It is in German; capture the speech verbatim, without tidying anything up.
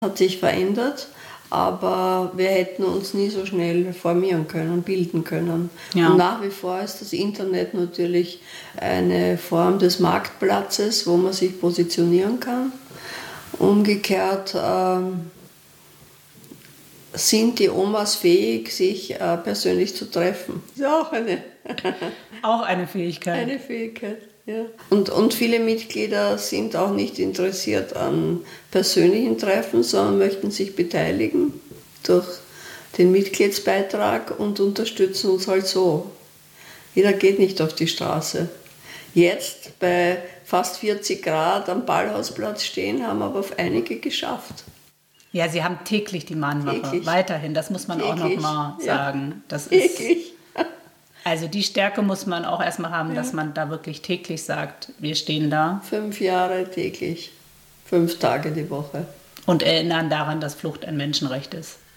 Hat sich verändert, aber wir hätten uns nie so schnell formieren können, bilden können. Ja. Und nach wie vor ist das Internet natürlich eine Form des Marktplatzes, wo man sich positionieren kann. Umgekehrt ähm, sind die Omas fähig, sich äh, persönlich zu treffen. Das ist auch eine, Auch eine Fähigkeit. eine Fähigkeit. Ja. Und, und viele Mitglieder sind auch nicht interessiert an persönlichen Treffen, sondern möchten sich beteiligen durch den Mitgliedsbeitrag und unterstützen uns halt so. Jeder geht nicht auf die Straße. Jetzt bei fast vierzig Grad am Ballhausplatz stehen, haben aber einige geschafft. Ja, Sie haben täglich die Mahnwache, Täglich. Weiterhin, das muss man Täglich. auch noch mal sagen. Ja. Das ist, Täglich. also die Stärke muss man auch erstmal haben, Ja. dass man da wirklich täglich sagt, wir stehen da. Fünf Jahre täglich, fünf Tage die Woche. Und erinnern daran, dass Flucht ein Menschenrecht ist.